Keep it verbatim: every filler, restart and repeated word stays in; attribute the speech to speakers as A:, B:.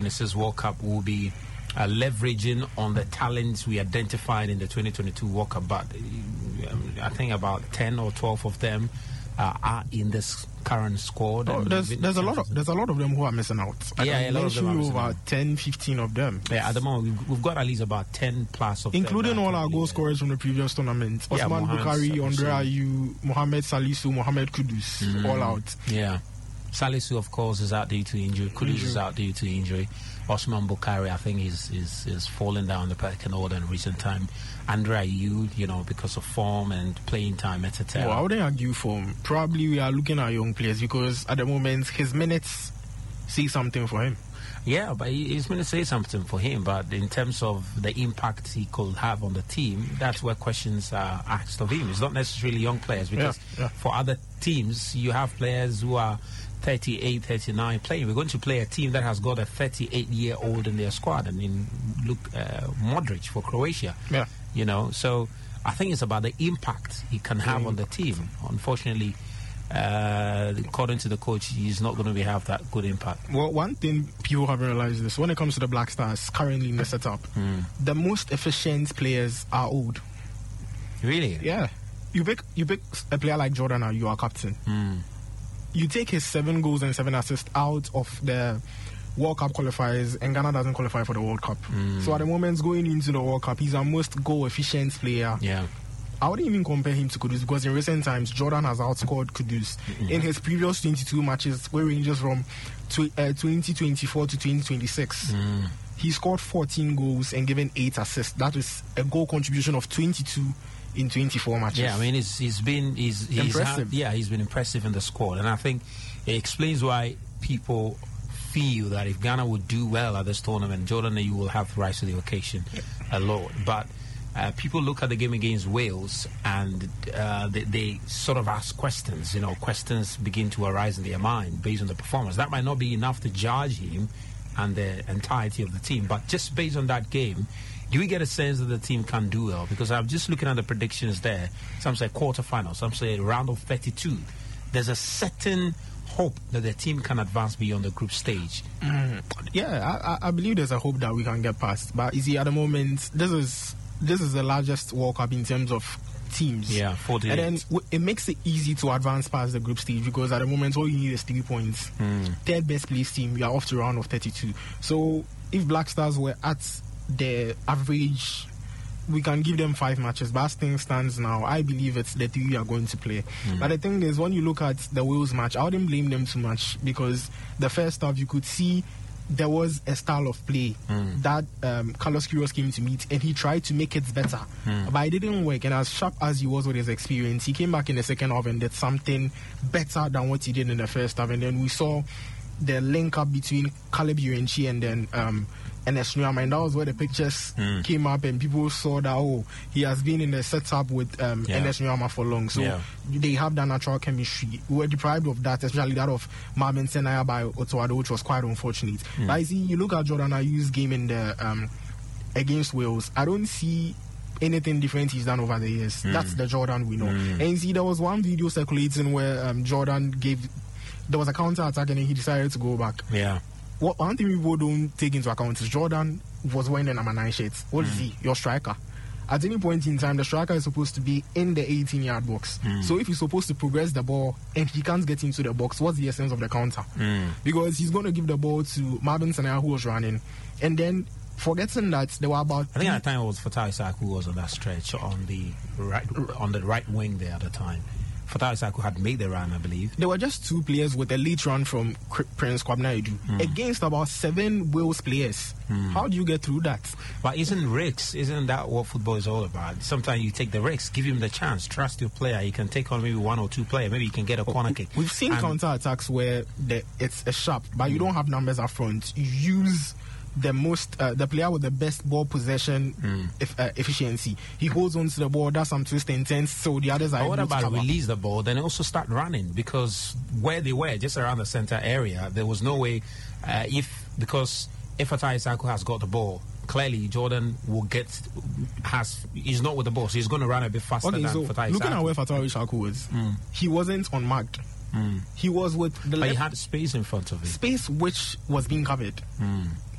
A: twenty-six World Cup will be uh, leveraging on the talents we identified in the twenty twenty-two World Cup. But um, I think about ten or twelve of them uh, are in this current squad.
B: Oh, there's there's a lot of there's a lot of them who are missing out. I
A: yeah,
B: can
A: a lot of them are missing
B: about
A: out.
B: ten, fifteen of them.
A: Yeah, at the moment we've, we've got at least about ten plus of
B: including
A: them
B: all our goal
A: yeah.
B: scorers from the previous tournament.
A: Yeah,
B: Osman
A: Mohamed
B: Bukhari, Andre
A: Salisu.
B: Ayew, Mohamed Salisu, Mohamed Kudus,
A: Mm.
B: all out.
A: Yeah. Salisu, of course, is out due to injury. Kudus
B: Injury.
A: is out due to injury. Osman Bukhari, I think, is is is falling down the pecking order in recent time. Andre Ayew, you know, because of form and playing time, et cetera.
B: Well, I wouldn't argue form. Probably we are looking at young players because at the moment his minutes say something for him.
A: Yeah, but he- he's going to say something for him. But in terms of the impact he could have on the team, that's where questions are asked of him. It's not necessarily young players because
B: Yeah, yeah.
A: for other teams, you have players who are thirty-eight, thirty-nine playing. We're going to play a team that has got a thirty-eight-year-old in their squad. I mean, look, uh, Modric for Croatia.
B: Yeah.
A: You know, so I think it's about the impact he can have on the team. Unfortunately, uh, according to the coach, he's not going to be have that good impact.
B: Well, one thing people haven't realized is when it comes to the Black Stars currently in the setup, the most efficient players are old.
A: Really?
B: Yeah. You pick you pick a player like Jordan Ayew, you are captain. You take his seven goals and seven assists out of the World Cup qualifiers, and Ghana doesn't qualify for the World Cup. So at the moment going into the World Cup, he's our most goal efficient player.
A: Yeah.
B: I wouldn't even compare him to Kudus because in recent times Jordan has outscored Kudus. In his previous twenty-two matches, where ranges from tw- uh, twenty twenty-four to twenty twenty-six, he scored fourteen goals and given eight assists. That is a goal contribution of twenty-two in twenty-four matches.
A: Yeah, I mean, he's, he's been he's, he's
B: Impressive.
A: had- yeah, he's been impressive in the squad, and I think it explains why people feel that if Ghana would do well at this tournament, Jordan Ayew will have to rise to the occasion a lot. But uh, people look at the game against Wales and uh, they, they sort of ask questions. You know, questions begin to arise in their mind based on the performance. That might not be enough to judge him and the entirety of the team, but just based on that game, do we get a sense that the team can do well? Because I'm just looking at the predictions there. Some say quarterfinals, some say round of thirty-two. There's a certain hope that the team can advance beyond the group stage.
B: Yeah, I, I- I believe there's a hope that we can get past. But you see, at the moment, this is this is the largest World Cup in terms of teams.
A: Yeah, forty-eight.
B: And then w- it makes it easy to advance past the group stage because at the moment, all you need is three points. Third best placed team, you are off to round of thirty-two. So if Black Stars were at the average, we can give them five matches. But as things stands now, I believe it's the three we are going to play. But the thing is, when you look at the Wales match, I wouldn't blame them too much because the first half you could see there was a style of play that um, Carlos Queiroz came to meet, and he tried to make it better, but it didn't work. And as sharp as he was with his experience, he came back in the second half and did something better than what he did in the first half. And then we saw the link up between Caleb Urenchi and then um, Enes Nuama, and that was where the pictures came up, and people saw that, oh, he has been in the setup with um,
A: Yeah.
B: Enes Nuama for long, so
A: Yeah.
B: they have that natural chemistry. We were deprived of that, especially that of Marvin Senaya by Otoado, which was quite unfortunate. But I see, you look at Jordan Ayew's game in the um, against Wales, I don't see anything different he's done over the years. That's the Jordan we know. And you see, there was one video circulating where um, Jordan gave, there was a counter attack and then he decided to go back.
A: Yeah.
B: What one thing people don't take into account is Jordan was wearing a number nine shirt. What is he? Your striker. At any point in time, the striker is supposed to be in the eighteen-yard box. So if he's supposed to progress the ball and he can't get into the box, what's the essence of the counter? Because he's going to give the ball to Marvin Senaya, who was running, and then forgetting that there were about.
A: I think at the time it was Fatai Isaac who was on that stretch on the right on the right wing there at the time. Fatai Isaac had made the run, I believe.
B: There were just two players with a late run from K- Prince Kwabena Edu against about seven Wales players. How do you get through that?
A: But isn't risks, isn't that what football is all about? Sometimes you take the risks, give him the chance, trust your player. You can take on maybe one or two players, maybe you can get a corner kick.
B: We've seen
A: And-
B: counter attacks where the, it's a sharp, but you don't have numbers up front. You use the most, uh, the player with the best ball possession eff- uh, efficiency. He holds on to the ball, does some twist and turns, so the others are
A: But what
B: able to
A: about
B: cover.
A: release the ball, then also start running? Because where they were, just around the center area, there was no way, uh, if, because if Fatai Isaac has got the ball, clearly Jordan will get, has, he's not with the ball, so he's going to run a bit faster
B: Okay,
A: than
B: so
A: Fatai
B: looking
A: Isaac.
B: at where Fatai Isaac was, he wasn't unmarked. He was with the
A: But he
B: left
A: had space in front of him.
B: space which was being covered.